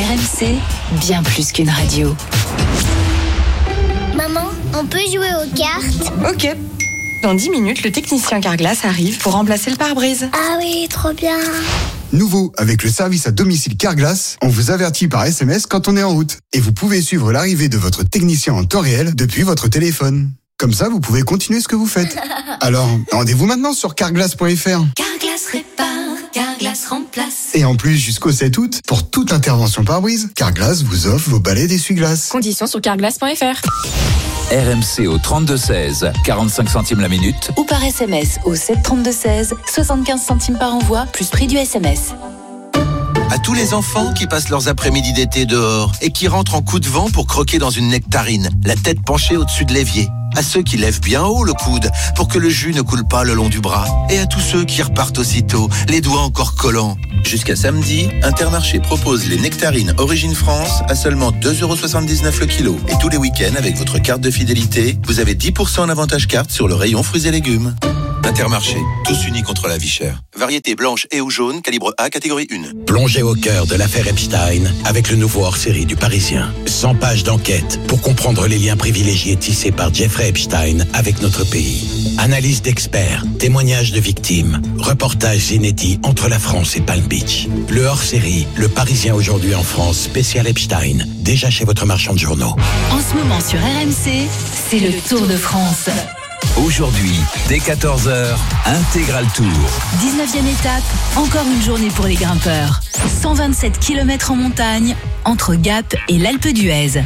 RMC, bien plus qu'une radio. Maman, on peut jouer aux cartes? Ok. Dans 10 minutes, le technicien Carglass arrive pour remplacer le pare-brise. Ah oui, trop bien. Nouveau, avec le service à domicile Carglass, on vous avertit par SMS quand on est en route. Et vous pouvez suivre l'arrivée de votre technicien en temps réel depuis votre téléphone. Comme ça, vous pouvez continuer ce que vous faites. Alors, rendez-vous maintenant sur carglass.fr. Carglass répare, Carglass remplace. Et en plus, jusqu'au 7 août, pour toute intervention pare-brise, Carglass vous offre vos balais d'essuie-glace. Conditions sur carglass.fr. RMC au 32-16, 45 centimes la minute. Ou par SMS au 732-16, 75 centimes par envoi, plus prix du SMS. À tous les enfants qui passent leurs après-midi d'été dehors et qui rentrent en coup de vent pour croquer dans une nectarine, la tête penchée au-dessus de l'évier. À ceux qui lèvent bien haut le coude pour que le jus ne coule pas le long du bras. Et à tous ceux qui repartent aussitôt, les doigts encore collants. Jusqu'à samedi, Intermarché propose les nectarines Origine France à seulement 2,79€ le kilo. Et tous les week-ends, avec votre carte de fidélité, vous avez 10% en avantage carte sur le rayon fruits et légumes. Intermarché, tous unis contre la vie chère. Variété blanche et ou jaune, calibre A, catégorie 1. Plongez au cœur de l'affaire Epstein avec le nouveau hors-série du Parisien. 100 pages d'enquête pour comprendre les liens privilégiés tissés par Jeffrey Epstein avec notre pays. Analyse d'experts, témoignages de victimes, reportages inédits entre la France et Palm Beach. Le hors-série, le Parisien aujourd'hui en France, spécial Epstein, déjà chez votre marchand de journaux. En ce moment sur RMC, c'est le Tour de France. Aujourd'hui, dès 14h, Intégral Tour. 19e étape, encore une journée pour les grimpeurs. 127 km en montagne, entre Gap et l'Alpe d'Huez.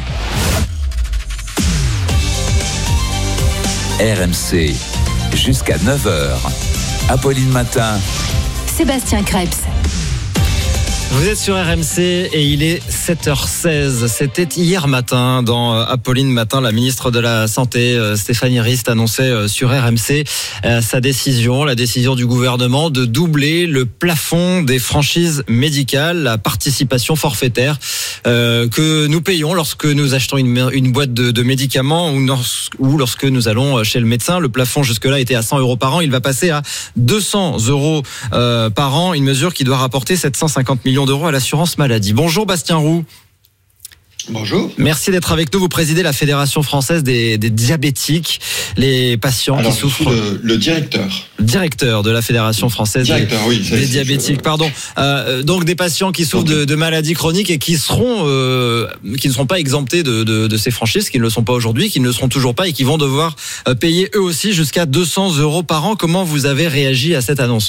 RMC, jusqu'à 9h. Apolline Matin. Sébastien Krebs. Vous êtes sur RMC et il est 7h16. C'était hier matin dans Apolline Matin, la ministre de la Santé, Stéphanie Rist, annonçait sur RMC sa décision, la décision du gouvernement de doubler le plafond des franchises médicales, la participation forfaitaire que nous payons lorsque nous achetons une boîte de médicaments ou lorsque nous allons chez le médecin. Le plafond jusque-là était à 100€ par an. Il va passer à 200€ par an, une mesure qui doit rapporter 750 millions d'euros à l'assurance maladie. Bonjour Bastien Roux. Bonjour. Merci d'être avec nous. Vous présidez la Fédération française des diabétiques, les patients qui souffrent. Le directeur. Directeur de la Fédération française des diabétiques. Pardon. Donc des patients qui souffrent de maladies chroniques et qui ne seront pas exemptés de ces franchises, qui ne le sont pas aujourd'hui, qui ne le seront toujours pas et qui vont devoir payer eux aussi jusqu'à 200€ par an. Comment vous avez réagi à cette annonce ?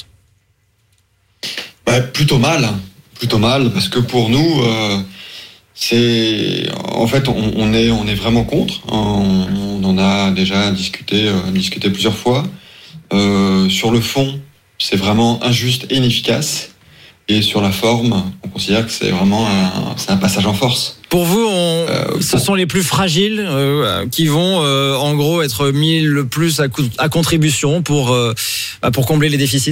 Plutôt mal, parce que pour nous, c'est en fait on est vraiment contre. On en a déjà discuté plusieurs fois. Sur le fond, c'est vraiment injuste et inefficace. Et sur la forme, on considère que c'est vraiment un passage en force. Pour vous, ce sont les plus fragiles qui vont en gros être mis le plus à contribution pour combler les déficits ?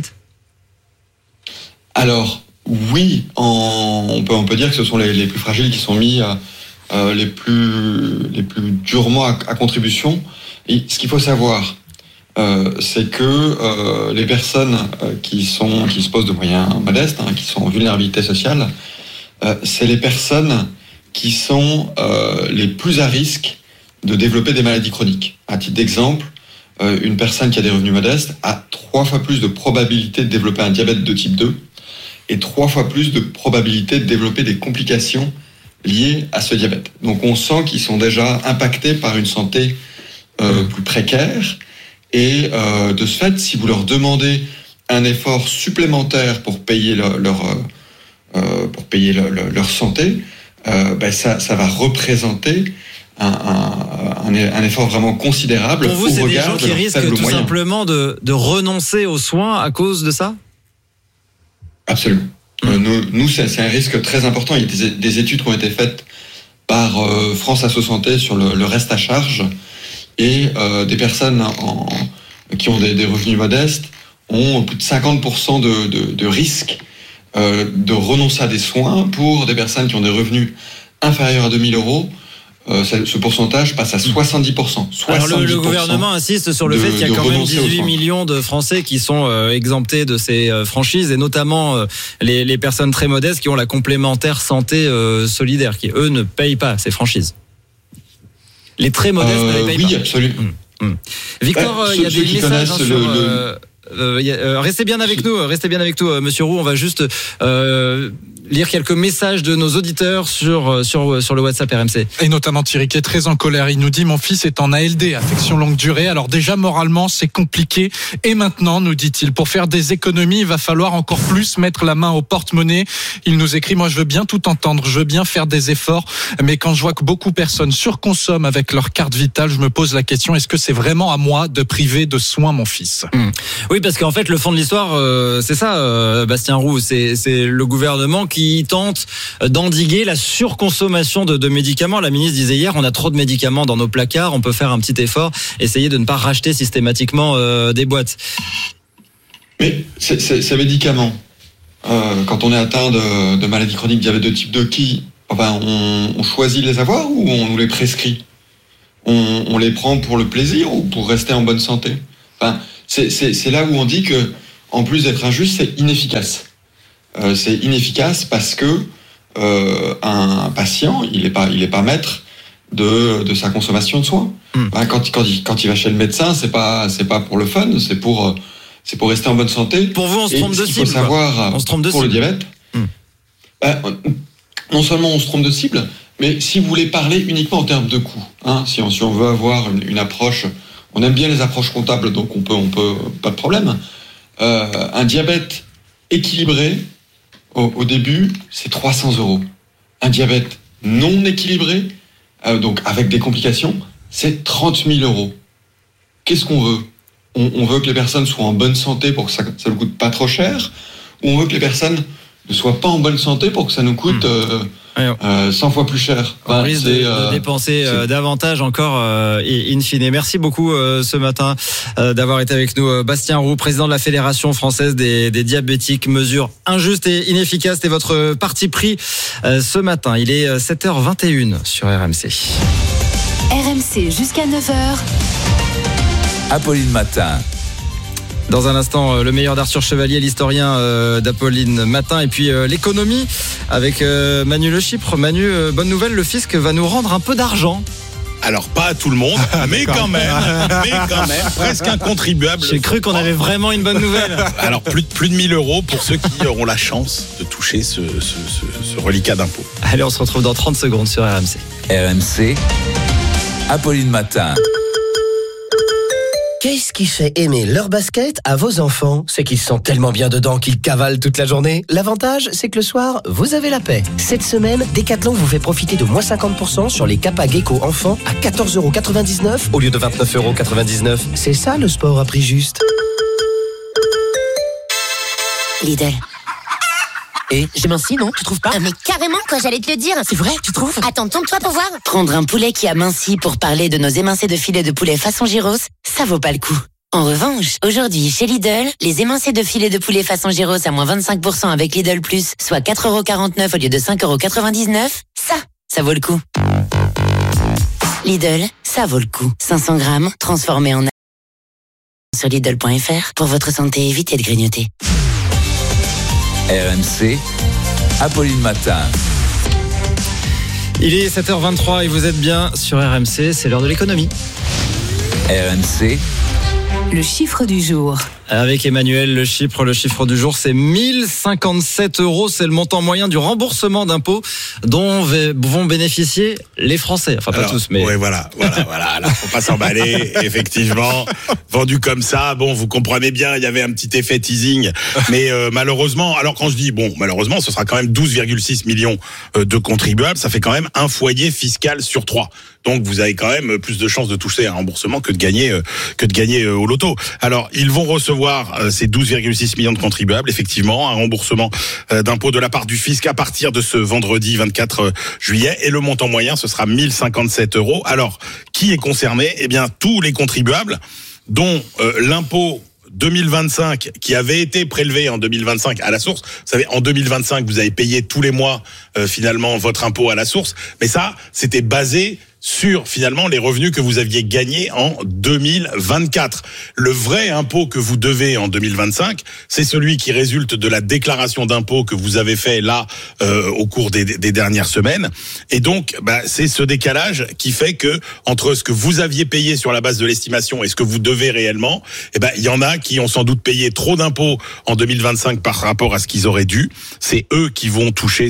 Alors oui, on peut dire que ce sont les plus fragiles qui sont mis les plus durement à contribution. Et ce qu'il faut savoir, c'est que les personnes qui se posent de moyens modestes, qui sont en vulnérabilité sociale, c'est les personnes qui sont les plus à risque de développer des maladies chroniques. À titre d'exemple, une personne qui a des revenus modestes a 3 fois plus de probabilité de développer un diabète de type 2 et 3 fois plus de probabilité de développer des complications liées à ce diabète. Donc on sent qu'ils sont déjà impactés par une santé plus précaire et de ce fait, si vous leur demandez un effort supplémentaire pour payer leur santé, ça va représenter un effort vraiment considérable. Pour vous, c'est des gens qui risquent tout simplement de renoncer aux soins à cause de ça ? Absolument. Nous, c'est un risque très important. Il y a des études qui ont été faites par France Asso Santé sur le reste à charge et des personnes qui ont des revenus modestes ont plus de 50% de risque de renoncer à des soins pour des personnes qui ont des revenus inférieurs à 2 000 euros ce pourcentage passe à 70%. Alors le gouvernement insiste sur le fait qu'il y a quand même 18 millions de Français qui sont exemptés de ces franchises, et notamment les personnes très modestes qui ont la complémentaire santé solidaire, qui eux ne payent pas ces franchises. Les très modestes ne les payent pas. Oui, absolument. Victor, il y a des messages restez bien avec nous, Monsieur Roux. On va juste lire quelques messages de nos auditeurs sur le WhatsApp RMC. Et notamment Thierry qui est très en colère. Il nous dit: mon fils est en ALD, affection longue durée. Alors déjà moralement c'est compliqué. Et maintenant, nous dit-il, pour faire des économies, il va falloir encore plus mettre la main au porte-monnaie. Il nous écrit: moi je veux bien tout entendre, je veux bien faire des efforts, mais quand je vois que beaucoup de personnes surconsomment avec leur carte vitale, je me pose la question: est-ce que c'est vraiment à moi de priver de soins mon fils? Oui, parce qu'en fait le fond de l'histoire, c'est ça, Bastien Roux, c'est le gouvernement qui tente d'endiguer la surconsommation de médicaments. La ministre disait hier, on a trop de médicaments dans nos placards, on peut faire un petit effort, essayer de ne pas racheter systématiquement des boîtes. Mais ces médicaments, quand on est atteint de maladies chroniques, diabète de type 2, on choisit de les avoir ou on nous les prescrit? On les prend pour le plaisir ou pour rester en bonne santé? C'est là où on dit que, en plus d'être injuste, c'est inefficace. C'est inefficace parce que un patient, il est pas maître de sa consommation de soins. Quand il va chez le médecin, c'est pas pour le fun, c'est pour rester en bonne santé. Pour vous, on se trompe de cible. Il faut savoir, pour le diabète, non seulement on se trompe de cible, mais si vous voulez parler uniquement en termes de coûts, si on veut avoir une approche, on aime bien les approches comptables, donc on peut pas de problème. Un diabète équilibré, au début, c'est 300 €. Un diabète non équilibré, donc avec des complications, c'est 30 000 €. Qu'est-ce qu'on veut? On veut que les personnes soient en bonne santé pour que ça ne coûte pas trop cher, ou on veut que les personnes ne soient pas en bonne santé pour que ça nous coûte 100 fois plus cher? On risque de dépenser davantage encore in fine. Merci beaucoup ce matin d'avoir été avec nous, Bastien Roux, président de la Fédération française des diabétiques. Mesure injuste et inefficace, c'est votre parti pris ce matin. Il est 7h21 sur RMC. RMC jusqu'à 9h. Apolline Matin. Dans un instant, le meilleur d'Arthur Chevalier, l'historien d'Apolline Matin, et puis l'économie avec Manu Le Chypre. Manu, bonne nouvelle, le fisc va nous rendre un peu d'argent. Alors pas à tout le monde, mais quand même, presque un contribuable. J'ai cru qu'on avait vraiment une bonne nouvelle. Alors plus de 1 000 € pour ceux qui auront la chance de toucher ce reliquat d'impôt. Allez, on se retrouve dans 30 secondes sur RMC. RMC, Apolline Matin. Qu'est-ce qui fait aimer leur basket à vos enfants? C'est qu'ils sont tellement bien dedans qu'ils cavalent toute la journée. L'avantage, c'est que le soir, vous avez la paix. Cette semaine, Decathlon vous fait profiter de moins 50% sur les Kappa Gecko enfants à 14,99 € au lieu de 29,99 €. C'est ça le sport à prix juste. Lidl. Et j'ai minci, non? Tu trouves pas? Mais carrément, quoi, j'allais te le dire. C'est vrai, tu trouves? Attends, tourne-toi pour voir. Prendre un poulet qui a minci pour parler de nos émincés de filet de poulet façon gyros, ça vaut pas le coup. En revanche, aujourd'hui, chez Lidl, les émincés de filet de poulet façon gyros à moins 25% avec Lidl Plus, soit 4,49 € au lieu de 5,99 €, ça vaut le coup. Lidl, ça vaut le coup. 500 grammes, transformés en sur Lidl.fr. Pour votre santé, évitez de grignoter. RMC, Apolline Matin. Il est 7h23 et vous êtes bien sur RMC, c'est l'heure de l'économie. RMC, le chiffre du jour. Avec Emmanuel Le Chypre, le chiffre du jour, c'est 1057 €. C'est le montant moyen du remboursement d'impôts dont vont bénéficier les Français. Enfin, pas tous, mais... Ouais, voilà. Là, faut pas s'emballer. Effectivement, vendu comme ça, bon, vous comprenez bien, il y avait un petit effet teasing. Mais malheureusement, alors quand je dis, malheureusement, ce sera quand même 12,6 millions de contribuables. Ça fait quand même un foyer fiscal sur 3. Donc, vous avez quand même plus de chances de toucher un remboursement que de gagner au loto. Alors, ils vont recevoir ces 12,6 millions de contribuables, effectivement, un remboursement d'impôt de la part du fisc à partir de ce vendredi 24 juillet. Et le montant moyen, ce sera 1057 €. Alors, qui est concerné? Eh bien, tous les contribuables dont l'impôt 2025 qui avait été prélevé en 2025 à la source. Vous savez, en 2025, vous avez payé tous les mois finalement votre impôt à la source. Mais ça, c'était basé sur finalement les revenus que vous aviez gagnés en 2024. Le vrai impôt que vous devez en 2025, c'est celui qui résulte de la déclaration d'impôt que vous avez fait là au cours des dernières semaines. Et donc, c'est ce décalage qui fait que entre ce que vous aviez payé sur la base de l'estimation et ce que vous devez réellement, il y en a qui ont sans doute payé trop d'impôts en 2025 par rapport à ce qu'ils auraient dû. C'est eux qui vont toucher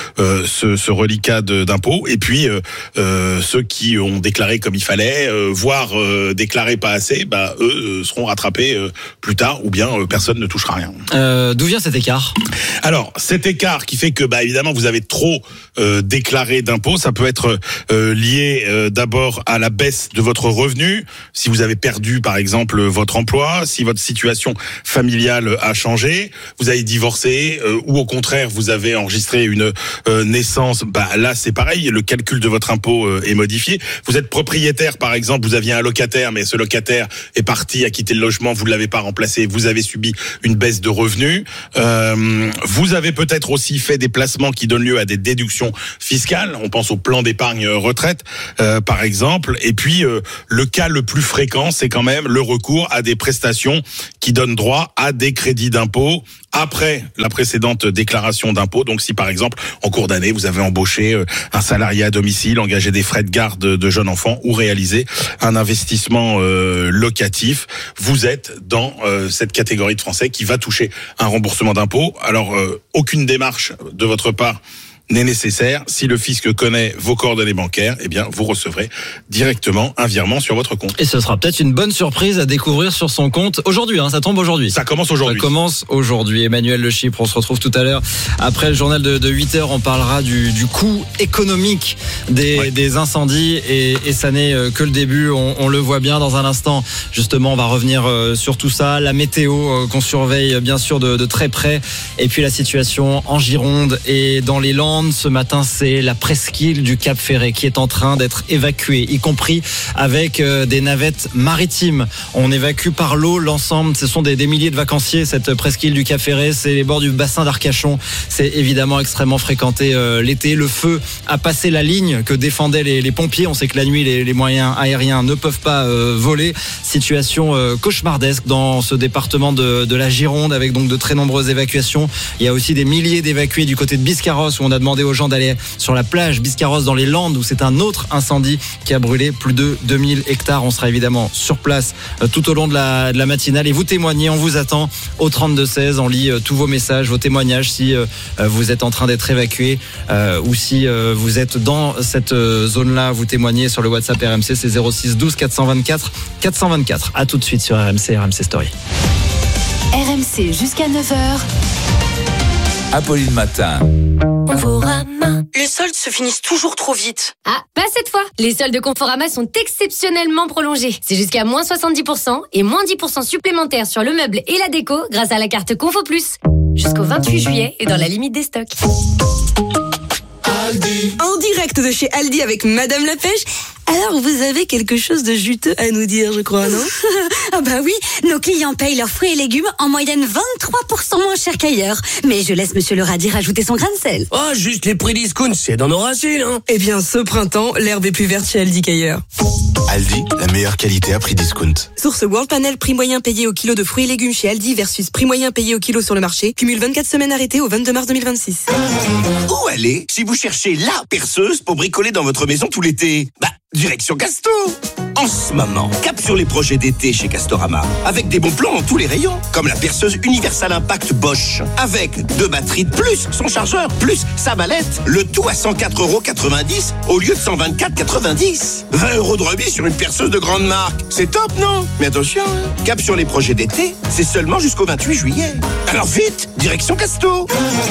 ce reliquat d'impôts. Et puis ceux qui ont déclaré comme il fallait, voire déclaré pas assez, eux seront rattrapés plus tard, ou bien personne ne touchera rien. D'où vient cet écart ? Alors, cet écart qui fait que, évidemment, vous avez trop déclaré d'impôts, ça peut être lié d'abord à la baisse de votre revenu, si vous avez perdu, par exemple, votre emploi, si votre situation familiale a changé, vous avez divorcé, ou au contraire, vous avez enregistré une naissance, là, c'est pareil, le calcul de votre impôt est modifié. Vous êtes propriétaire, par exemple, vous aviez un locataire, mais ce locataire est parti, a quitté le logement, vous ne l'avez pas remplacé, vous avez subi une baisse de revenus. Vous avez peut-être aussi fait des placements qui donnent lieu à des déductions fiscales. On pense au plan d'épargne retraite, par exemple. Et puis, le cas le plus fréquent, c'est quand même le recours à des prestations qui donnent droit à des crédits d'impôt après la précédente déclaration d'impôt. Donc, si par exemple, en cours d'année, vous avez embauché un salarié à domicile, engagé des frais de garde de jeunes enfants ou réalisé un investissement locatif, vous êtes dans cette catégorie de Français qui va toucher un remboursement d'impôt. Alors, aucune démarche de votre part n'est nécessaire. Si le fisc connaît vos coordonnées bancaires, vous recevrez directement un virement sur votre compte. Et ce sera peut-être une bonne surprise à découvrir sur son compte aujourd'hui. Ça tombe aujourd'hui. Ça commence aujourd'hui. Ça commence aujourd'hui. Emmanuel Le Chypre, on se retrouve tout à l'heure. Après le journal de 8h, on parlera du coût économique des incendies. Et ça n'est que le début. On le voit bien dans un instant. Justement, on va revenir sur tout ça. La météo qu'on surveille bien sûr de très près. Et puis la situation en Gironde et dans les Landes. Ce matin, c'est la presqu'île du Cap Ferret qui est en train d'être évacuée, y compris avec des navettes maritimes. On évacue par l'eau l'ensemble. Ce sont des milliers de vacanciers, cette presqu'île du Cap Ferret. C'est les bords du bassin d'Arcachon. C'est évidemment extrêmement fréquenté l'été. Le feu a passé la ligne que défendaient les pompiers. On sait que la nuit, les moyens aériens ne peuvent pas voler. Situation cauchemardesque dans ce département de la Gironde, avec donc de très nombreuses évacuations. Il y a aussi des milliers d'évacués du côté de Biscarrosse, où on a demandé aux gens d'aller sur la plage Biscarrosse dans les Landes, où c'est un autre incendie qui a brûlé plus de 2000 hectares. On sera évidemment sur place tout au long de la matinale et vous témoignez, on vous attend au 32-16. On lit tous vos messages, vos témoignages si vous êtes en train d'être évacué ou si vous êtes dans cette zone-là. Vous témoignez sur le WhatsApp RMC, c'est 06 12 424 424. À tout de suite sur RMC Story. RMC jusqu'à 9h. Apolline Matin. Conforama. Les soldes se finissent toujours trop vite. Ah, pas cette fois. Les soldes de Conforama sont exceptionnellement prolongés. C'est jusqu'à moins 70% et moins 10% supplémentaires sur le meuble et la déco grâce à la carte Confo Plus. Jusqu'au 28 juillet et dans la limite des stocks. Aldi. En direct de chez Aldi avec Madame la Pêche. Alors, vous avez quelque chose de juteux à nous dire, je crois, non? Ah bah oui, nos clients payent leurs fruits et légumes en moyenne 23% moins cher qu'ailleurs. Mais je laisse Monsieur le radis rajouter son grain de sel. Oh, juste les prix discount, c'est dans nos racines, hein. Eh bien, ce printemps, l'herbe est plus verte chez Aldi qu'ailleurs. Aldi, la meilleure qualité à prix discount. Source World Panel, prix moyen payé au kilo de fruits et légumes chez Aldi versus prix moyen payé au kilo sur le marché. Cumule 24 semaines arrêtées au 22 mars 2026. Où aller si vous cherchez la perceuse pour bricoler dans votre maison tout l'été? Direction Casto. En ce moment, cap sur les projets d'été chez Castorama, avec des bons plans dans tous les rayons, comme la perceuse Universal Impact Bosch, avec 2 batteries de plus, son chargeur, plus sa mallette, le tout à 104,90€ au lieu de 124,90€. 20€ de remise sur une perceuse de grande marque. C'est top, non? Mais attention, cap sur les projets d'été, c'est seulement jusqu'au 28 juillet. Alors vite, direction Casto.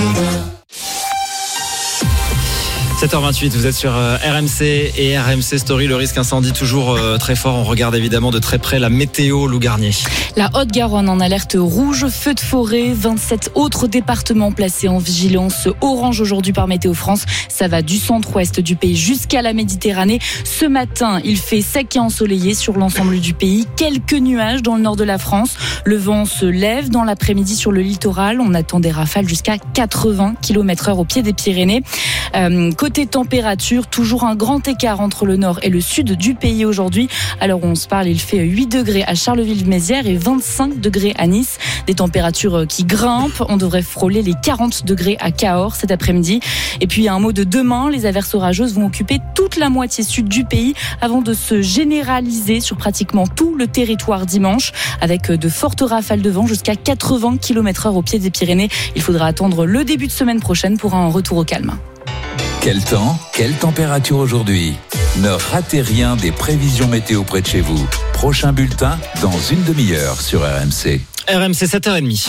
7h28, vous êtes sur RMC et RMC Story. Le risque incendie toujours très fort. On regarde évidemment de très près la météo. Lou Garnier. La Haute-Garonne en alerte rouge, feu de forêt. 27 autres départements placés en vigilance orange aujourd'hui par Météo France. Ça va du centre-ouest du pays jusqu'à la Méditerranée. Ce matin, il fait sec et ensoleillé sur l'ensemble du pays. Quelques nuages dans le nord de la France. Le vent se lève dans l'après-midi sur le littoral. On attend des rafales jusqu'à 80 km/h au pied des Pyrénées. Côté température, toujours un grand écart entre le nord et le sud du pays aujourd'hui. Alors on se parle, il fait 8 degrés à Charleville-Mézières et 25 degrés à Nice. Des températures qui grimpent. On devrait frôler les 40 degrés à Cahors cet après-midi. Et puis un mot de demain, les averses orageuses vont occuper toute la moitié sud du pays avant de se généraliser sur pratiquement tout le territoire dimanche, avec de fortes rafales de vent jusqu'à 80 km/h au pied des Pyrénées. Il faudra attendre le début de semaine prochaine pour un retour au calme. Quel temps, quelle température aujourd'hui? Ne ratez rien des prévisions météo près de chez vous. Prochain bulletin dans une demi-heure sur RMC. RMC 7h30.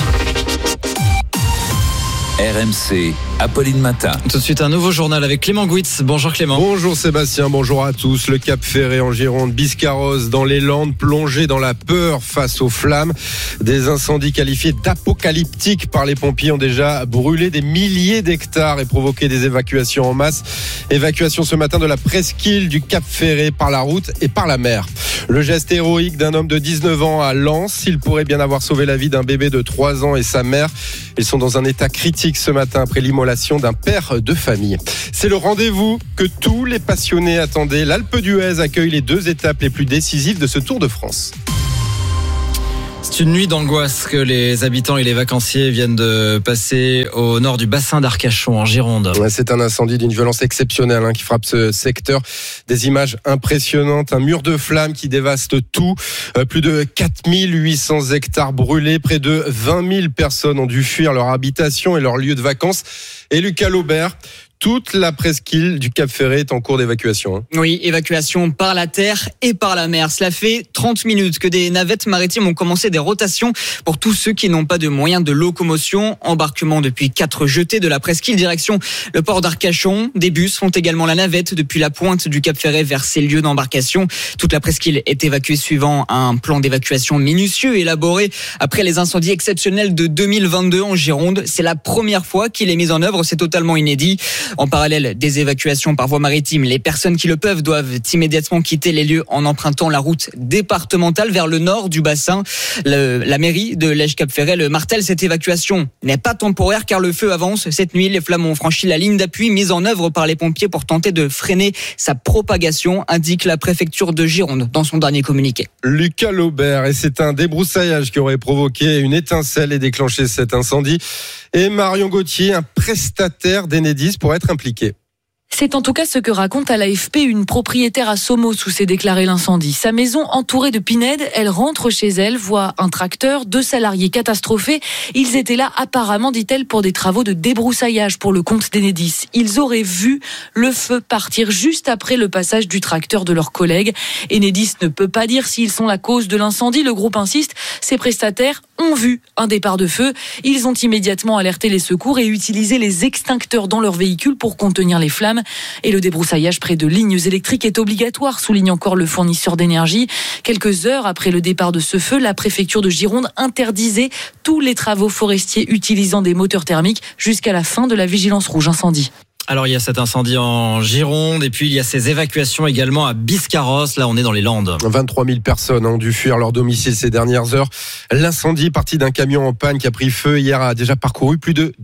RMC, Apolline Matin. Tout de suite un nouveau journal avec Clément Gouitz. Bonjour Clément. Bonjour Sébastien, bonjour à tous. Le Cap Ferret en Gironde, Biscarrosse dans les Landes, plongé dans la peur face aux flammes. Des incendies qualifiés d'apocalyptiques par les pompiers ont déjà brûlé des milliers d'hectares et provoqué des évacuations en masse. Évacuation ce matin de la presqu'île du Cap Ferret par la route et par la mer. Le geste héroïque d'un homme de 19 ans à Lens. Il pourrait bien avoir sauvé la vie d'un bébé de 3 ans et sa mère. Ils sont dans un état critique ce matin après l'immolation d'un père de famille. C'est le rendez-vous que tous les passionnés attendaient. L'Alpe d'Huez accueille les 2 étapes les plus décisives de ce Tour de France. C'est une nuit d'angoisse que les habitants et les vacanciers viennent de passer au nord du bassin d'Arcachon en Gironde. C'est un incendie d'une violence exceptionnelle qui frappe ce secteur. Des images impressionnantes, un mur de flammes qui dévaste tout. Plus de 4800 hectares brûlés, près de 20 000 personnes ont dû fuir leur habitation et leur lieu de vacances. Et Lucas Laubert, toute la presqu'île du Cap Ferret est en cours d'évacuation. Oui, évacuation par la terre et par la mer. Cela fait 30 minutes que des navettes maritimes ont commencé des rotations pour tous ceux qui n'ont pas de moyens de locomotion. Embarquement depuis 4 jetées de la presqu'île direction le port d'Arcachon. Des bus font également la navette depuis la pointe du Cap Ferret vers ses lieux d'embarcation. Toute la presqu'île est évacuée suivant un plan d'évacuation minutieux élaboré après les incendies exceptionnels de 2022 en Gironde. C'est la première fois qu'il est mis en œuvre, c'est totalement inédit. En parallèle des évacuations par voie maritime, les personnes qui le peuvent doivent immédiatement quitter les lieux en empruntant la route départementale vers le nord du bassin. La mairie de Lège-Cap-Ferret le martèle, cette évacuation n'est pas temporaire car le feu avance. Cette nuit, les flammes ont franchi la ligne d'appui mise en œuvre par les pompiers pour tenter de freiner sa propagation, indique la préfecture de Gironde dans son dernier communiqué. Lucas Laubert, et c'est un débroussaillage qui aurait provoqué une étincelle et déclenché cet incendie. Et Marion Gauthier, un prestataire d'Enedis, pour être impliqué. C'est en tout cas ce que raconte à l'AFP une propriétaire à Somos où s'est déclaré l'incendie. Sa maison entourée de pinèdes, elle rentre chez elle, voit un tracteur, 2 salariés catastrophés. Ils étaient là apparemment, dit-elle, pour des travaux de débroussaillage pour le compte d'Enedis. Ils auraient vu le feu partir juste après le passage du tracteur de leurs collègues. Enedis ne peut pas dire s'ils sont la cause de l'incendie. Le groupe insiste, ses prestataires ont vu un départ de feu. Ils ont immédiatement alerté les secours et utilisé les extincteurs dans leur véhicule pour contenir les flammes. Et le débroussaillage près de lignes électriques est obligatoire, souligne encore le fournisseur d'énergie. Quelques heures après le départ de ce feu, la préfecture de Gironde interdisait tous les travaux forestiers utilisant des moteurs thermiques jusqu'à la fin de la vigilance rouge incendie. Alors il y a cet incendie en Gironde et puis il y a ces évacuations également à Biscarrosse. Là on est dans les Landes. 23 000 personnes ont dû fuir leur domicile ces dernières heures. L'incendie parti d'un camion en panne qui a pris feu hier a déjà parcouru plus de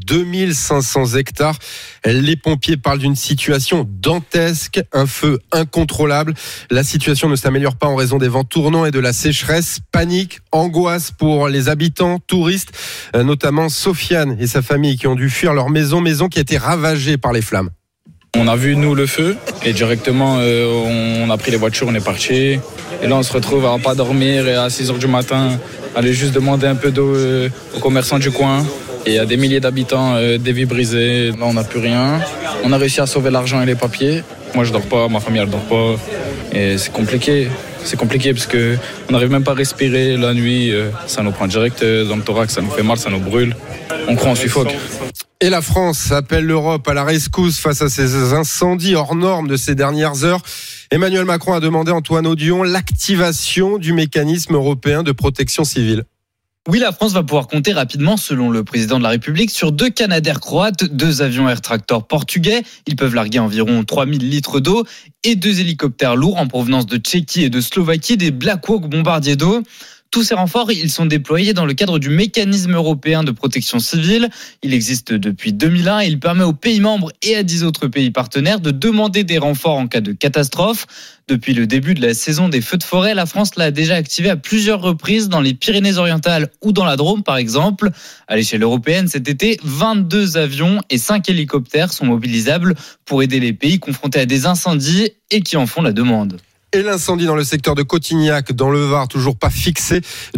2500 hectares. Les pompiers parlent d'une situation dantesque, un feu incontrôlable. La situation ne s'améliore pas en raison des vents tournants et de la sécheresse. Panique, angoisse pour les habitants, touristes, notamment Sofiane et sa famille qui ont dû fuir leur maison qui a été ravagée par les flammes. On a vu nous le feu et directement on a pris les voitures, on est parti. Et là on se retrouve à pas dormir et à 6h du matin aller juste demander un peu d'eau aux commerçants du coin. Et il y a des milliers d'habitants, des vies brisées, là on n'a plus rien. On a réussi à sauver l'argent et les papiers. Moi je dors pas, ma famille elle dort pas. Et c'est compliqué parce que on n'arrive même pas à respirer la nuit. Ça nous prend direct dans le thorax, ça nous fait mal, ça nous brûle. On croit en suffoque. Et la France appelle l'Europe à la rescousse face à ces incendies hors normes de ces dernières heures. Emmanuel Macron a demandé à Antoine Audion l'activation du mécanisme européen de protection civile. Oui, la France va pouvoir compter rapidement, selon le président de la République, sur 2 Canadair croates, 2 avions Air Tractor portugais. Ils peuvent larguer environ 3000 litres d'eau et 2 hélicoptères lourds en provenance de Tchéquie et de Slovaquie, des Black Hawk bombardiers d'eau. Tous ces renforts, ils sont déployés dans le cadre du mécanisme européen de protection civile. Il existe depuis 2001 et il permet aux pays membres et à 10 autres pays partenaires de demander des renforts en cas de catastrophe. Depuis le début de la saison des feux de forêt, la France l'a déjà activé à plusieurs reprises dans les Pyrénées-Orientales ou dans la Drôme par exemple. À l'échelle européenne, cet été, 22 avions et 5 hélicoptères sont mobilisables pour aider les pays confrontés à des incendies et qui en font la demande. Et l'incendie dans le secteur de Cotignac, dans le Var, toujours pas fixé.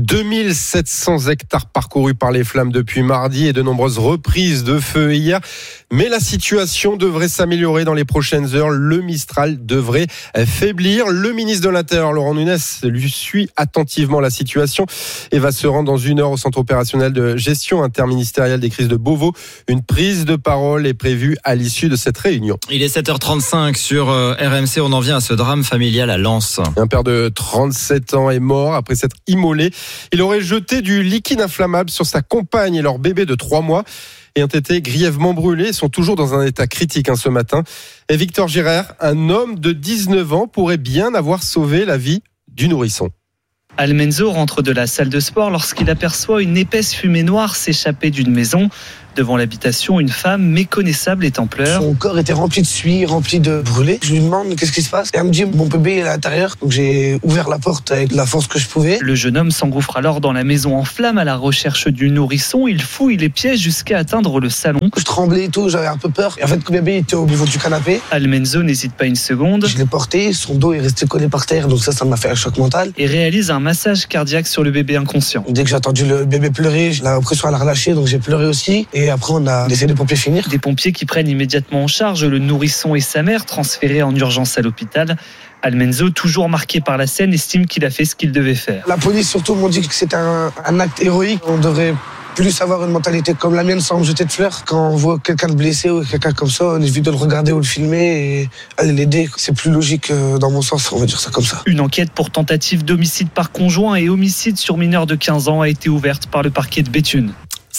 2700 hectares parcourus par les flammes depuis mardi et de nombreuses reprises de feu hier. Mais la situation devrait s'améliorer dans les prochaines heures. Le Mistral devrait faiblir. Le ministre de l'Intérieur, Laurent Nunez, lui suit attentivement la situation et va se rendre dans 1 heure au centre opérationnel de gestion interministérielle des crises de Beauvau. Une prise de parole est prévue à l'issue de cette réunion. Il est 7h35 sur RMC. On en vient à ce drame familial à Lens. Un père de 37 ans est mort après s'être immolé. Il aurait jeté du liquide inflammable sur sa compagne et leur bébé de 3 mois et ont été grièvement brûlés. Ils sont toujours dans un état critique ce matin. Et Victor Girard, un homme de 19 ans, pourrait bien avoir sauvé la vie du nourrisson. Almenzo rentre de la salle de sport lorsqu'il aperçoit une épaisse fumée noire s'échapper d'une maison. Devant l'habitation, une femme méconnaissable est en pleurs. Son corps était rempli de suie, rempli de brûlés. Je lui demande qu'est-ce qui se passe. Et elle me dit mon bébé est à l'intérieur. Donc j'ai ouvert la porte avec la force que je pouvais. Le jeune homme s'engouffre alors dans la maison en flammes à la recherche du nourrisson. Il fouille les pièces jusqu'à atteindre le salon. Je tremblais et tout, j'avais un peu peur. Et en fait, le bébé était au niveau du canapé. Almenzo n'hésite pas une seconde. Je l'ai porté, son dos est resté collé par terre. Donc ça m'a fait un choc mental. Et réalise un massage cardiaque sur le bébé inconscient. Dès que j'ai entendu le bébé pleurer, la pression elle a relâché, donc j'ai pleuré aussi. Et après on a laissé les pompiers finir. Des pompiers qui prennent immédiatement en charge le nourrisson et sa mère, transférés en urgence à l'hôpital. Almenzo, toujours marqué par la scène, estime qu'il a fait ce qu'il devait faire. La police surtout m'ont dit que c'était un acte héroïque. On devrait plus avoir une mentalité comme la mienne sans me jeter de fleurs. Quand on voit quelqu'un de blessé ou quelqu'un comme ça, on évite de le regarder ou le filmer et aller l'aider. C'est plus logique dans mon sens, on va dire ça comme ça. Une enquête pour tentative d'homicide par conjoint et homicide sur mineur de 15 ans a été ouverte par le parquet de Béthune.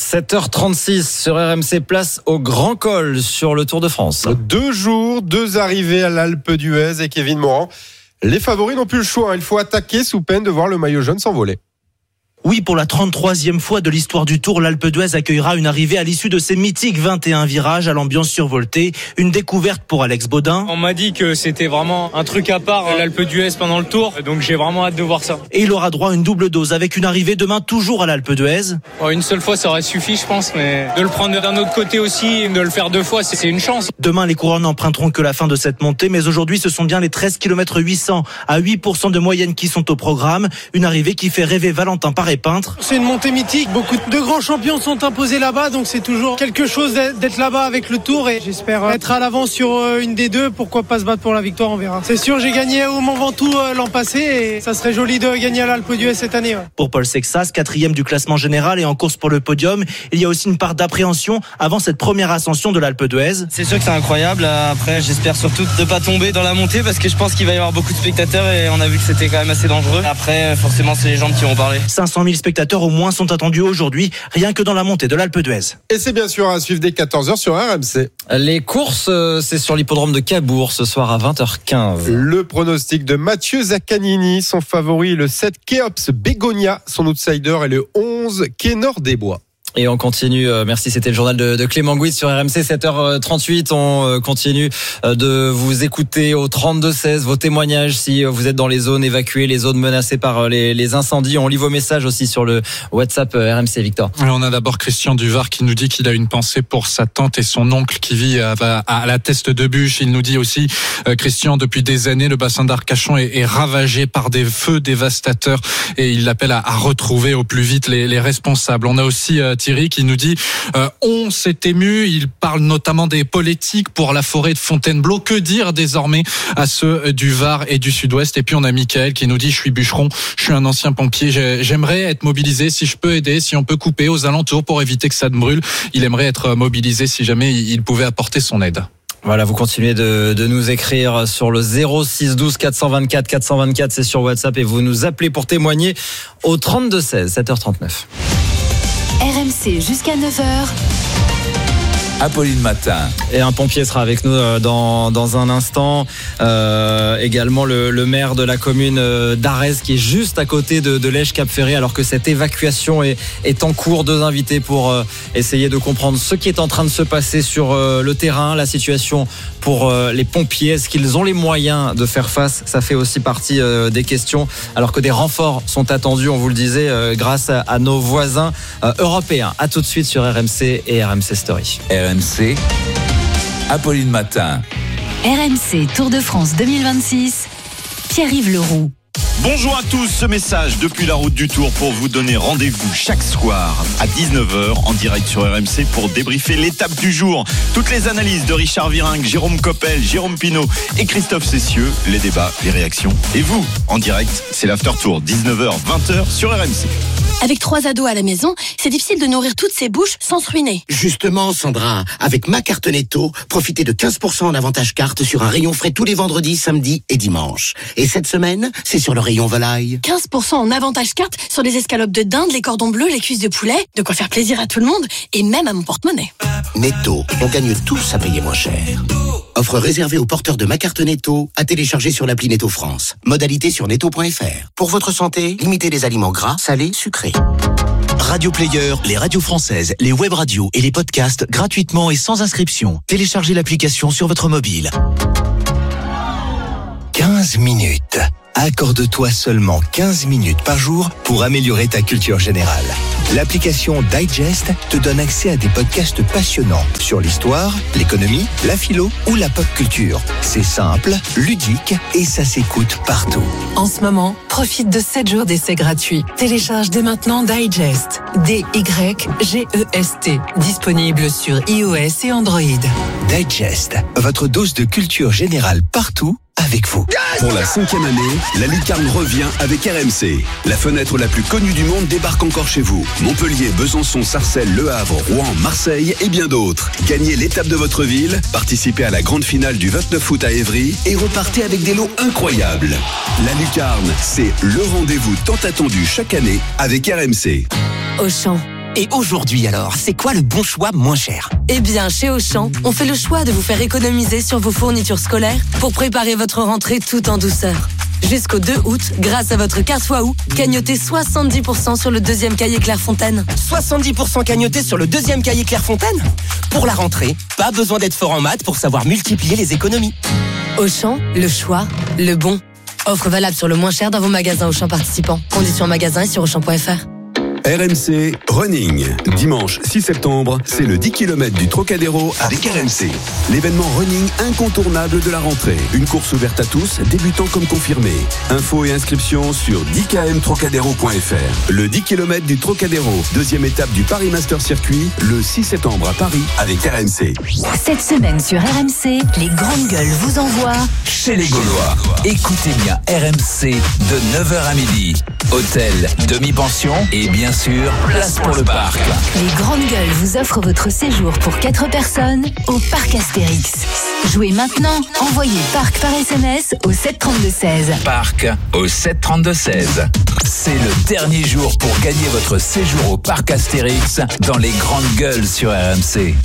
7h36 sur RMC, place au Grand Col sur le Tour de France. 2 jours, 2 arrivées à l'Alpe d'Huez et Kevin Morand. Les favoris n'ont plus le choix, il faut attaquer sous peine de voir le maillot jaune s'envoler. Oui, pour la 33e fois de l'histoire du Tour, l'Alpe d'Huez accueillera une arrivée à l'issue de ces mythiques 21 virages à l'ambiance survoltée. Une découverte pour Alex Baudin. On m'a dit que c'était vraiment un truc à part, l'Alpe d'Huez pendant le Tour, donc j'ai vraiment hâte de voir ça. Et il aura droit à une double dose avec une arrivée demain toujours à l'Alpe d'Huez. Une seule fois ça aurait suffi je pense, mais de le prendre d'un autre côté aussi, de le faire 2 fois, c'est une chance. Demain les coureurs n'emprunteront que la fin de cette montée, mais aujourd'hui ce sont bien les 13 km 800 à 8% de moyenne qui sont au programme. Une arrivée qui fait rêver Valentin Paré-Peintre. C'est une montée mythique, beaucoup de grands champions sont imposés là-bas, donc c'est toujours quelque chose d'être là-bas avec le Tour et j'espère être à l'avant sur une des deux, pourquoi pas se battre pour la victoire, on verra. C'est sûr, j'ai gagné au Mont Ventoux l'an passé et ça serait joli de gagner à l'Alpe d'Huez cette année. Ouais. Pour Paul Sexas, 4e du classement général et en course pour le podium, il y a aussi une part d'appréhension avant cette première ascension de l'Alpe d'Huez. C'est sûr que c'est incroyable, après j'espère surtout de ne pas tomber dans la montée parce que je pense qu'il va y avoir beaucoup de spectateurs et on a vu que c'était quand même assez dangereux. Après forcément c'est les jambes qui vont parler. 500 000 spectateurs au moins sont attendus aujourd'hui, rien que dans la montée de l'Alpe d'Huez. Et c'est bien sûr à suivre dès 14h sur RMC. Les courses, c'est sur l'hippodrome de Cabourg ce soir à 20h15. Le pronostic de Mathieu Zaccanini, son favori, le 7 Keops Bégonia, son outsider et le 11 Kénor des Bois. Et on continue, merci, c'était le journal de Clément Gouit sur RMC, 7h38. On continue de vous écouter au 32-16, vos témoignages si vous êtes dans les zones évacuées, les zones menacées par les incendies. On lit vos messages aussi sur le WhatsApp RMC, Victor. On a d'abord Christian Duvar qui nous dit qu'il a une pensée pour sa tante et son oncle qui vit à la Teste de Bûche. Il nous dit aussi, Christian, depuis des années, le bassin d'Arcachon est ravagé par des feux dévastateurs et il l'appelle à retrouver au plus vite les responsables. On a aussi Thierry qui nous dit on s'est ému, il parle notamment des politiques pour la forêt de Fontainebleau, que dire désormais à ceux du Var et du Sud-Ouest. Et puis on a Mickaël qui nous dit je suis bûcheron, je suis un ancien pompier, j'aimerais être mobilisé si je peux aider, si on peut couper aux alentours pour éviter que ça ne brûle. Il aimerait être mobilisé si jamais il pouvait apporter son aide. Voilà, vous continuez de nous écrire sur le 06 12 424 424, c'est sur WhatsApp, et vous nous appelez pour témoigner au 32 16, 7h39. RMC jusqu'à 9h. Apolline Matin. Et un pompier sera avec nous dans un instant. Également le maire de la commune d'Arez qui est juste à côté de Lège-Cap-Ferré alors que cette évacuation est en cours. 2 invités pour essayer de comprendre ce qui est en train de se passer sur le terrain, la situation pour les pompiers. Est-ce qu'ils ont les moyens de faire face? Ça fait aussi partie des questions alors que des renforts sont attendus, on vous le disait, grâce à nos voisins européens. À tout de suite sur RMC et RMC Story. RMC, Apolline Matin. RMC Tour de France 2026, Pierre-Yves Leroux. Bonjour à tous, ce message depuis la route du Tour pour vous donner rendez-vous chaque soir à 19h en direct sur RMC pour débriefer l'étape du jour. Toutes les analyses de Richard Virenque, Jérôme Coppel, Jérôme Pinault et Christophe Cessieux, les débats, les réactions. Et vous, en direct, c'est l'After Tour, 19h, 20h sur RMC. Avec 3 ados à la maison, c'est difficile de nourrir toutes ces bouches sans se ruiner. Justement, Sandra, avec ma carte Netto, profitez de 15% en avantage carte sur un rayon frais tous les vendredis, samedis et dimanches. Et cette semaine, c'est sur le rayon volaille. 15% en avantage carte sur les escalopes de dinde, les cordons bleus, les cuisses de poulet. De quoi faire plaisir à tout le monde et même à mon porte-monnaie. Netto, on gagne tous à payer moins cher. Offre réservée aux porteurs de ma carte Netto, à télécharger sur l'appli Netto France. Modalité sur netto.fr. Pour votre santé, limitez les aliments gras, salés, sucrés. Radio Player, les radios françaises, les web radios et les podcasts gratuitement et sans inscription. Téléchargez l'application sur votre mobile. 15 minutes. Accorde-toi seulement 15 minutes par jour pour améliorer ta culture générale. L'application Digest te donne accès à des podcasts passionnants sur l'histoire, l'économie, la philo ou la pop culture. C'est simple, ludique et ça s'écoute partout. En ce moment, profite de 7 jours d'essai gratuit. Télécharge dès maintenant Digest. D-Y-G-E-S-T. Disponible sur iOS et Android. Digest, votre dose de culture générale partout avec vous. Pour la 5e année, la Lucarne revient avec RMC. La fenêtre la plus connue du monde débarque encore chez vous. Montpellier, Besançon, Sarcelles, Le Havre, Rouen, Marseille et bien d'autres. Gagnez l'étape de votre ville, participez à la grande finale du 29 août à Évry et repartez avec des lots incroyables. La Lucarne, c'est le rendez-vous tant attendu chaque année avec RMC. Auchan. Et aujourd'hui alors, c'est quoi le bon choix moins cher? Eh bien, chez Auchan, on fait le choix de vous faire économiser sur vos fournitures scolaires pour préparer votre rentrée tout en douceur. Jusqu'au 2 août, grâce à votre carte Waouh, cagnotez 70% sur le 2e cahier Clairefontaine. 70% cagnoté sur le 2e cahier Clairefontaine? Pour la rentrée, pas besoin d'être fort en maths pour savoir multiplier les économies. Auchan, le choix, le bon. Offre valable sur le moins cher dans vos magasins Auchan participants. Conditions en magasin et sur Auchan.fr. RMC Running. Dimanche 6 septembre, c'est le 10 km du Trocadéro avec RMC. L'événement running incontournable de la rentrée. Une course ouverte à tous, débutants comme confirmés. Infos et inscriptions sur 10kmtrocadéro.fr. Le 10 km du Trocadéro, 2e étape du Paris Master Circuit, le 6 septembre à Paris avec RMC. Cette semaine sur RMC, les grandes gueules vous envoient chez les Gaulois. Écoutez bien RMC de 9h à midi. Hôtel, demi-pension et bien sûr, place pour le parc. Les grandes gueules vous offrent votre séjour pour 4 personnes au parc Astérix. Jouez maintenant, envoyez parc par SMS au 732-16. Parc au 732-16. C'est le dernier jour pour gagner votre séjour au parc Astérix dans les grandes gueules sur RMC.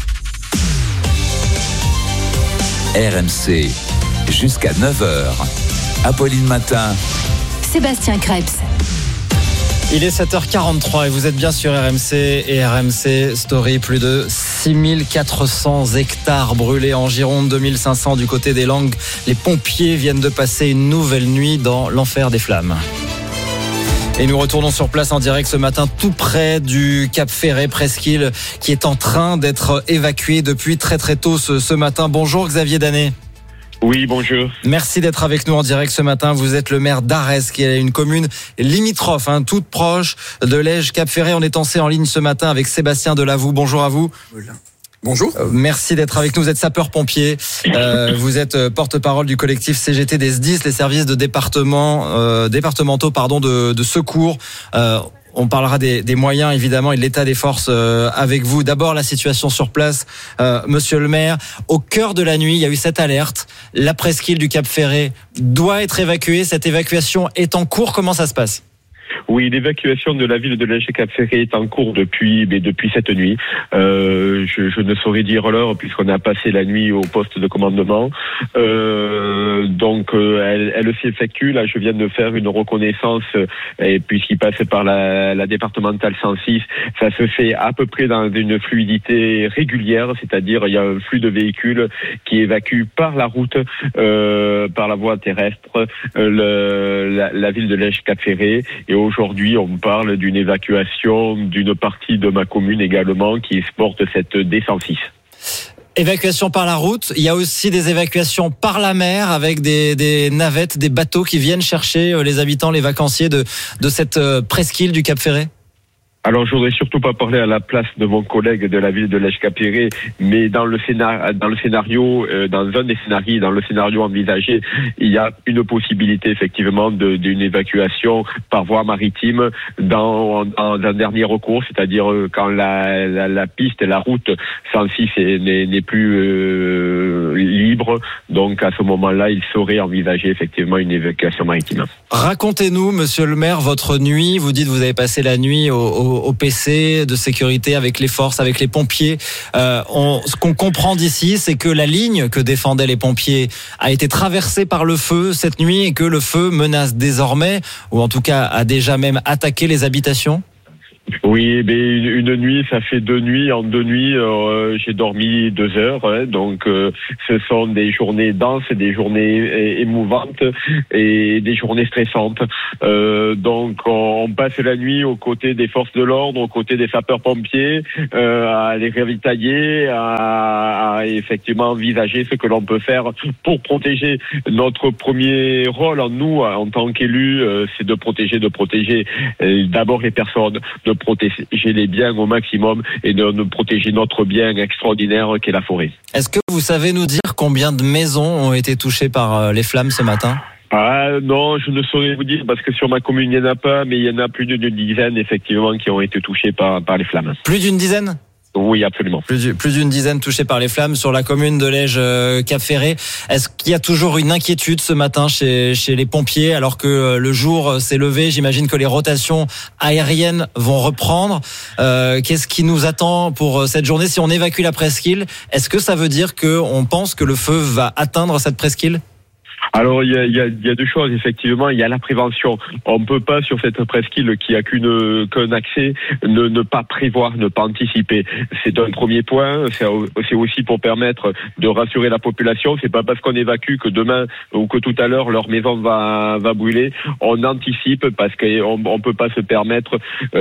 RMC, jusqu'à 9h. Apolline Matin. Sébastien Krebs. Il est 7h43 et vous êtes bien sur RMC et RMC Story. Plus de 6400 hectares brûlés en Gironde, 2500 du côté des Langues. Les pompiers viennent de passer une nouvelle nuit dans l'enfer des flammes. Et nous retournons sur place en direct ce matin, tout près du Cap Ferret, Presqu'île, qui est en train d'être évacué depuis très très tôt ce matin. Bonjour Xavier Danet. Oui, bonjour. Merci d'être avec nous en direct ce matin. Vous êtes le maire d'Arez, qui est une commune limitrophe, toute proche de Lège-Cap-Ferré. On est en ligne ce matin avec Sébastien Delavoux. Bonjour à vous. Bonjour. Merci d'être avec nous. Vous êtes sapeur-pompier. Vous êtes porte-parole du collectif CGT des SDIS, les services de départementaux de secours. On parlera des moyens, évidemment, et de l'état des forces avec vous. D'abord, la situation sur place, monsieur le maire. Au cœur de la nuit, il y a eu cette alerte. La presqu'île du Cap Ferret doit être évacuée. Cette évacuation est en cours. Comment ça se passe ? Oui, l'évacuation de la ville de Lège-Cap-Ferré est en cours depuis cette nuit. Je ne saurais dire l'heure puisqu'on a passé la nuit au poste de commandement. Donc elle s'effectue. Là, je viens de faire une reconnaissance et puisqu'il passe par la départementale 106, ça se fait à peu près dans une fluidité régulière, c'est-à-dire il y a un flux de véhicules qui évacue par la route, par la voie terrestre, la ville de Lège-Cap-Ferré. Et aujourd'hui, on parle d'une évacuation d'une partie de ma commune également qui exporte cette D106. Évacuation par la route, il y a aussi des évacuations par la mer avec des navettes, des bateaux qui viennent chercher les habitants, les vacanciers de cette presqu'île du Cap Ferré. Alors, je voudrais surtout pas parler à la place de mon collègue de la ville de Lège-Cap-Ferré, mais dans un des scénarios, dans le scénario envisagé, il y a une possibilité effectivement d'une évacuation par voie maritime dans un dernier recours, c'est-à-dire quand la piste et la route 106 n'est plus libre. Donc, à ce moment-là, il serait envisagé effectivement une évacuation maritime. Racontez-nous, monsieur le maire, votre nuit. Vous dites que vous avez passé la nuit au PC de sécurité avec les forces, avec les pompiers. Ce qu'on comprend d'ici, c'est que la ligne que défendaient les pompiers a été traversée par le feu cette nuit et que le feu menace désormais, ou en tout cas a déjà même attaqué les habitations. Oui, mais une nuit, ça fait 2 nuits. En 2 nuits, j'ai dormi 2 heures. Hein, donc, ce sont des journées denses, des journées émouvantes et des journées stressantes. Donc, on passe la nuit aux côtés des forces de l'ordre, aux côtés des sapeurs-pompiers, à les ravitailler, à effectivement envisager ce que l'on peut faire pour protéger. Notre premier rôle en nous, en tant qu'élus, c'est de protéger d'abord les personnes, de protéger les biens au maximum et de protéger notre bien extraordinaire qu'est la forêt. Est-ce que vous savez nous dire combien de maisons ont été touchées par les flammes ce matin ? Non, je ne saurais vous dire parce que sur ma commune il n'y en a pas, mais il y en a plus d'une dizaine effectivement qui ont été touchés par les flammes. Plus d'une dizaine ? Oui, absolument. Plus d'une dizaine touchées par les flammes sur la commune de Lège-Cap-Ferré. Est-ce qu'il y a toujours une inquiétude ce matin chez les pompiers alors que le jour s'est levé? J'imagine que les rotations aériennes vont reprendre. Qu'est-ce qui nous attend pour cette journée si on évacue la presqu'île? Est-ce que ça veut dire qu'on pense que le feu va atteindre cette presqu'île? Alors il y a 2 choses effectivement. Il y a la prévention. On ne peut pas sur cette presqu'île qui a qu'un accès ne pas prévoir, ne pas anticiper. C'est un premier point. C'est aussi pour permettre de rassurer la population. C'est pas parce qu'on évacue que demain ou que tout à l'heure leur maison va brûler. On anticipe parce qu'on peut pas se permettre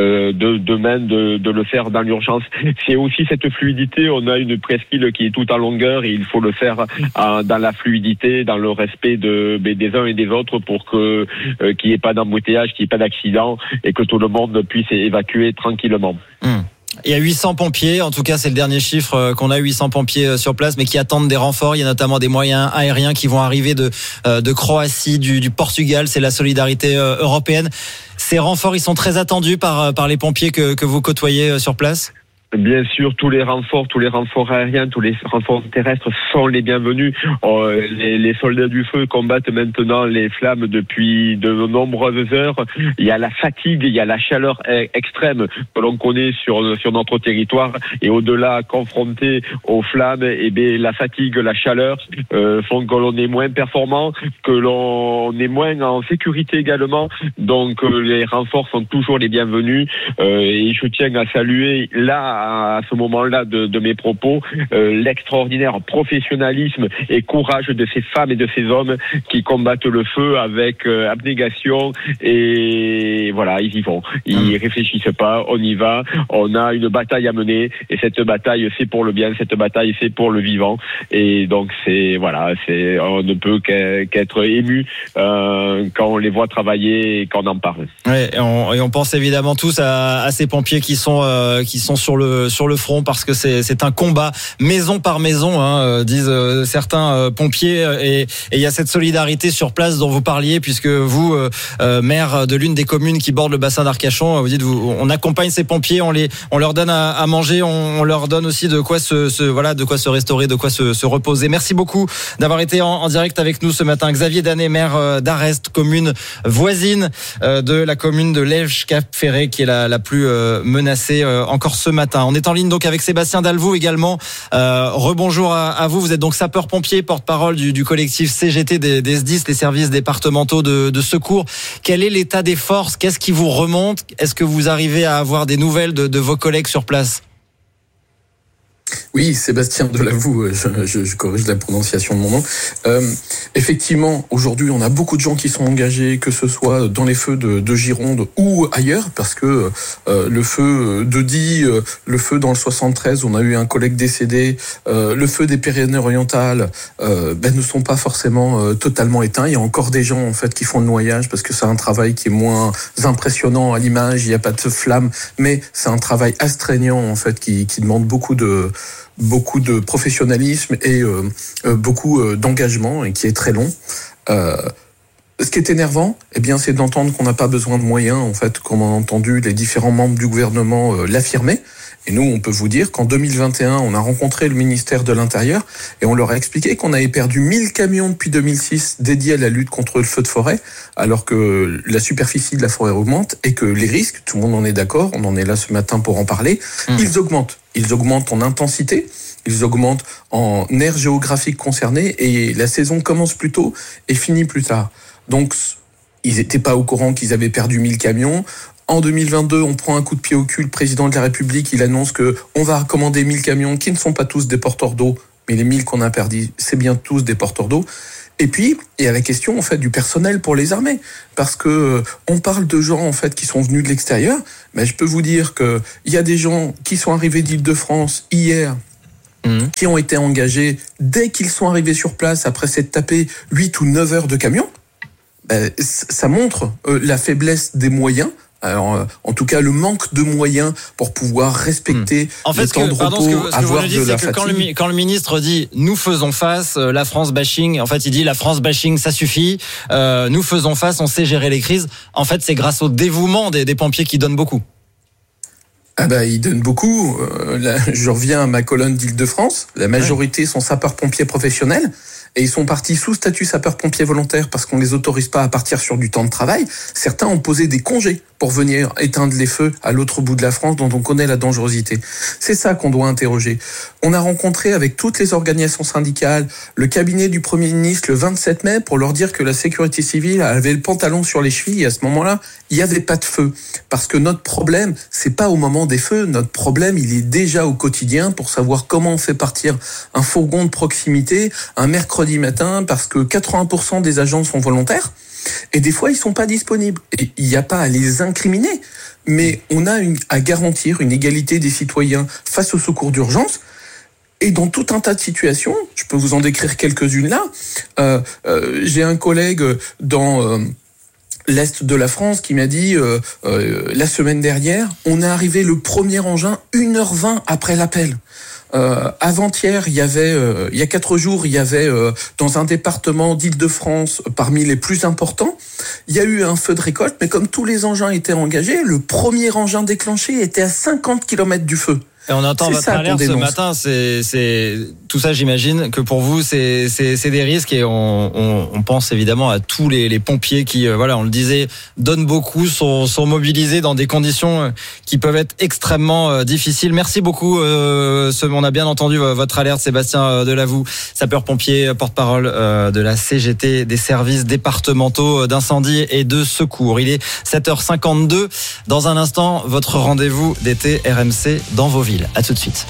demain de le faire dans l'urgence. C'est aussi cette fluidité. On a une presqu'île qui est tout en longueur et il faut le faire dans la fluidité, dans le respect des uns et des autres pour qu'il n'y ait pas d'embouteillage, qu'il n'y ait pas d'accident et que tout le monde puisse évacuer tranquillement. Il y a 800 pompiers, en tout cas c'est le dernier chiffre qu'on a, 800 pompiers sur place, mais qui attendent des renforts. Il y a notamment des moyens aériens qui vont arriver de Croatie, du Portugal, c'est la solidarité européenne. Ces renforts, ils sont très attendus par les pompiers que vous côtoyez sur place? Bien sûr, tous les renforts aériens, tous les renforts terrestres sont les bienvenus. Les soldats du feu combattent maintenant les flammes depuis de nombreuses heures. Il y a la fatigue, il y a la chaleur extrême que l'on connaît sur notre territoire et au-delà, confronté aux flammes, la fatigue, la chaleur font que l'on est moins performant, que l'on est moins en sécurité également. Donc les renforts sont toujours les bienvenus et je tiens à saluer à ce moment-là de mes propos, l'extraordinaire professionnalisme et courage de ces femmes et de ces hommes qui combattent le feu avec abnégation et voilà, ils y vont. Ils réfléchissent pas, on y va. On a une bataille à mener et cette bataille c'est pour le bien, cette bataille c'est pour le vivant et donc on ne peut qu'être ému quand on les voit travailler et quand on en parle. Ouais, et on pense évidemment tous à ces pompiers qui sont sur le le front parce que c'est un combat maison par maison, disent certains pompiers, et il y a cette solidarité sur place dont vous parliez, puisque vous, maire de l'une des communes qui bordent le bassin d'Arcachon, vous dites on accompagne ces pompiers, on leur donne à manger, on leur donne aussi de quoi de quoi se restaurer, de quoi se reposer. Merci beaucoup d'avoir été en direct avec nous ce matin. Xavier Danet, maire d'Arest, commune voisine de la commune de Lège-Cap-Ferré, qui est la plus menacée encore ce matin. On est en ligne donc avec Sébastien Dalvaux également. Rebonjour à vous. Vous êtes donc sapeur-pompier, porte-parole du collectif CGT des SDIS, les services départementaux de secours. Quel est l'état des forces? Qu'est-ce qui vous remonte? Est-ce que vous arrivez à avoir des nouvelles de vos collègues sur place? Oui, Sébastien Delavou, je corrige la prononciation de mon nom. Effectivement, aujourd'hui, on a beaucoup de gens qui sont engagés, que ce soit dans les feux de Gironde ou ailleurs, parce que le feu de Die, le feu dans le 73, on a eu un collègue décédé, le feu des Pyrénées-Orientales, ne sont pas forcément totalement éteints. Il y a encore des gens en fait qui font le noyage, parce que c'est un travail qui est moins impressionnant à l'image. Il n'y a pas de flamme, mais c'est un travail astreignant en fait qui demande beaucoup de professionnalisme et beaucoup d'engagement, et qui est très long. Ce qui est énervant, c'est d'entendre qu'on n'a pas besoin de moyens, en fait, comme on a entendu les différents membres du gouvernement l'affirmer. Et nous, on peut vous dire qu'en 2021, on a rencontré le ministère de l'Intérieur et on leur a expliqué qu'on avait perdu 1000 camions depuis 2006 dédiés à la lutte contre le feu de forêt, alors que la superficie de la forêt augmente et que les risques, tout le monde en est d'accord, on en est là ce matin pour en parler, ils augmentent. Ils augmentent en intensité, ils augmentent en aire géographique concernée, et la saison commence plus tôt et finit plus tard. Donc, ils n'étaient pas au courant qu'ils avaient perdu 1000 camions. En 2022, on prend un coup de pied au cul. Le président de la République, il annonce qu'on va recommander 1000 camions qui ne sont pas tous des porteurs d'eau, mais les 1000 qu'on a perdus, c'est bien tous des porteurs d'eau. Et puis, il y a la question en fait du personnel pour les armées, parce que on parle de gens en fait qui sont venus de l'extérieur, mais je peux vous dire que il y a des gens qui sont arrivés d'Île-de-France hier, qui ont été engagés dès qu'ils sont arrivés sur place après s'être tapés 8 ou 9 heures de camion. Ça montre la faiblesse des moyens. Alors, en tout cas, le manque de moyens pour pouvoir respecter le temps de repos, avoir de la fatigue. Quand le ministre dit « nous faisons face, la France bashing », en fait, il dit « la France bashing, ça suffit, nous faisons face, on sait gérer les crises ». En fait, c'est grâce au dévouement des pompiers qui donnent beaucoup. Ils donnent beaucoup. Là, je reviens à ma colonne d'Île-de-France. La majorité sont sapeurs-pompiers professionnels. Et ils sont partis sous statut sapeurs-pompiers volontaires parce qu'on les autorise pas à partir sur du temps de travail. Certains ont posé des congés pour venir éteindre les feux à l'autre bout de la France, dont on connaît la dangerosité. C'est ça qu'on doit interroger. On a rencontré avec toutes les organisations syndicales le cabinet du Premier ministre le 27 mai pour leur dire que la sécurité civile avait le pantalon sur les chevilles, et à ce moment-là, il n'y avait pas de feu. Parce que notre problème, c'est pas au moment des feux, notre problème, il est déjà au quotidien pour savoir comment on fait partir un fourgon de proximité un mercredi matin, parce que 80% des agents sont volontaires. Et des fois, ils sont pas disponibles. Et il n'y a pas à les incriminer, mais on a à garantir une égalité des citoyens face au secours d'urgence. Et dans tout un tas de situations, je peux vous en décrire quelques-unes là. J'ai un collègue dans l'Est de la France qui m'a dit la semaine dernière, on est arrivé le premier engin 1h20 après l'appel. Avant-hier, il y a 4 jours, il y avait dans un département d'Île-de-France parmi les plus importants, il y a eu un feu de récolte, mais comme tous les engins étaient engagés, le premier engin déclenché était à 50 km du feu. Et on entend votre alerte ce matin, c'est tout ça, j'imagine que pour vous c'est des risques, et on pense évidemment à tous les pompiers qui on le disait, donnent beaucoup, sont mobilisés dans des conditions qui peuvent être extrêmement difficiles. Merci beaucoup. On a bien entendu votre alerte, Sébastien Delavou, sapeur-pompier, porte-parole de la CGT, des services départementaux d'incendie et de secours. Il est 7h52. Dans un instant, votre rendez-vous d'été RMC dans vos villes. À tout de suite.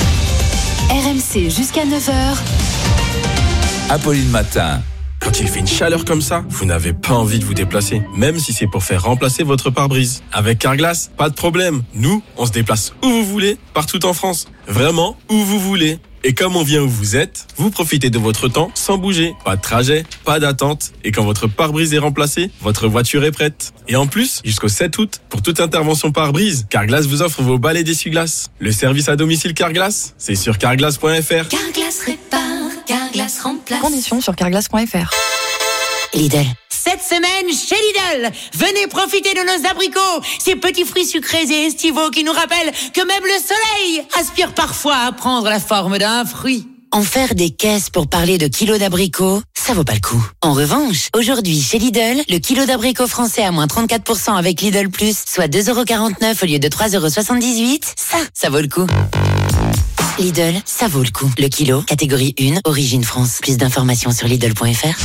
RMC jusqu'à 9h. Apolline Matin. Quand il fait une chaleur comme ça, vous n'avez pas envie de vous déplacer, même si c'est pour faire remplacer votre pare-brise. Avec Carglass, pas de problème. Nous, on se déplace où vous voulez, partout en France. Vraiment, où vous voulez. Et comme on vient où vous êtes, vous profitez de votre temps sans bouger. Pas de trajet, pas d'attente. Et quand votre pare-brise est remplacé, votre voiture est prête. Et en plus, jusqu'au 7 août, pour toute intervention pare-brise, Carglass vous offre vos balais d'essuie-glace. Le service à domicile Carglass, c'est sur carglass.fr. Carglass répare, Carglass remplace. Conditions sur carglass.fr. Lidl. Cette semaine, chez Lidl, venez profiter de nos abricots, ces petits fruits sucrés et estivaux qui nous rappellent que même le soleil aspire parfois à prendre la forme d'un fruit. En faire des caisses pour parler de kilos d'abricots, ça vaut pas le coup. En revanche, aujourd'hui, chez Lidl, le kilo d'abricots français à moins 34% avec Lidl+, soit 2,49€ au lieu de 3,78€, ça vaut le coup. Lidl, ça vaut le coup. Le kilo, catégorie 1, origine France. Plus d'informations sur Lidl.fr.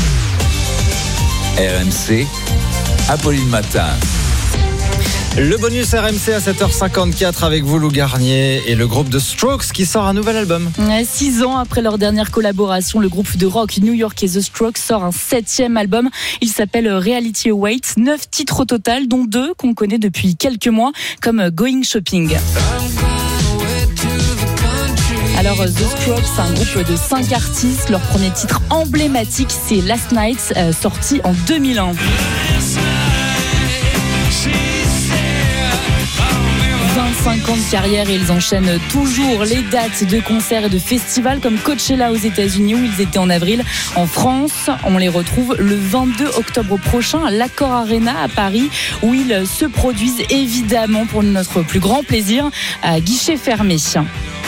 RMC, Apolline Matin. Le bonus RMC à 7h54 avec vous, Lou Garnier, et le groupe The Strokes qui sort un nouvel album. 6 ans après leur dernière collaboration, le groupe de rock new-yorkais The Strokes sort un 7e album. Il s'appelle Reality Awaits. 9 titres au total, dont 2 qu'on connaît depuis quelques mois, comme Going Shopping. Alors The Strokes, c'est un groupe de 5 artistes. Leur premier titre emblématique, c'est Last Night, sorti en 2001. 25 ans de carrière et ils enchaînent toujours les dates de concerts et de festivals comme Coachella aux États-Unis où ils étaient en avril. En France, on les retrouve le 22 octobre prochain à l'Accor Arena à Paris où ils se produisent évidemment pour notre plus grand plaisir à guichet fermé.